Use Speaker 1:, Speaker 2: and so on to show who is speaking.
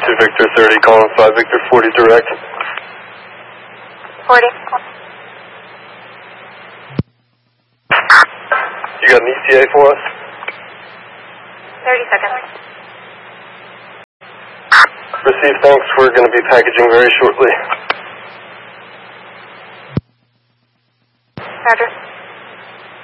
Speaker 1: 2 Victor 30, calling 5 Victor 40 direct.
Speaker 2: 40.
Speaker 1: You got an ETA for us?
Speaker 2: 30 seconds.
Speaker 1: Received, thanks. We're going to be packaging very shortly.
Speaker 2: Roger.